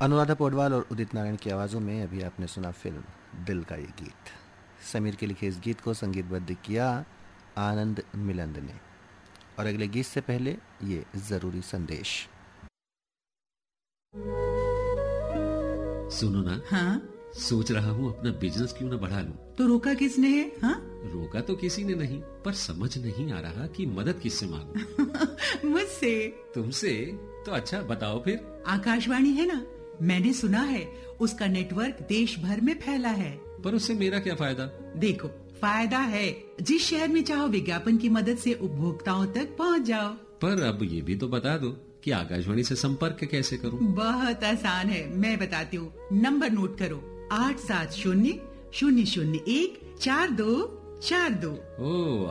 अनुराधा पौडवाल और उदित नारायण की आवाज़ों में अभी आपने सुना फिल्म दिल का ये गीत। समीर के लिखे इस गीत को संगीतबद्ध किया आनंद मिलंद ने। और अगले गीत से पहले ये ज़रूरी संदेश। सुनो ना। हाँ? सोच रहा हूँ अपना बिजनेस क्यों ना बढ़ा लूं। तो रोका किसने है? हाँ? रोका तो किसी ने नहीं, पर समझ नहीं आ रहा कि मदद किससे मांगूं। मुझसे। तुमसे? तो अच्छा बताओ फिर। आकाशवाणी है ना, मैंने सुना है उसका नेटवर्क देश भर में फैला है। पर उससे मेरा क्या फायदा? देखो, फायदा है, जिस शहर में चाहो विज्ञापन की मदद से उपभोक्ताओं तक पहुंच जाओ। पर अब ये भी तो बता दो कि आकाशवाणी से संपर्क कैसे करूं? बहुत आसान है, मैं बताती हूँ। नंबर नोट करो, 870-001-4242। ओ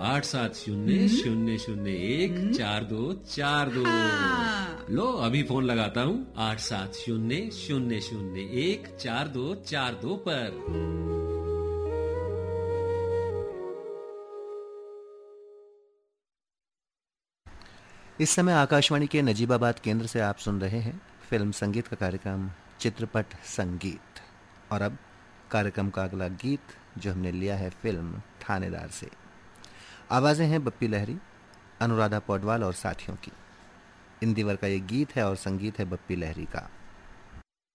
870-001-4242। हाँ। लो अभी फोन लगाता हूँ 870-001-4242 पर। इस समय आकाशवाणी के नजीबाबाद केंद्र से आप सुन रहे हैं फिल्म संगीत का कार्यक्रम चित्रपट संगीत। और अब कार्यक्रम का अगला गीत जो हमने लिया है फिल्म थानेदार से। आवाज़ें हैं बप्पी लहरी, अनुराधा पौडवाल और साथियों की। इंदिवर का ये गीत है और संगीत है बप्पी लहरी का।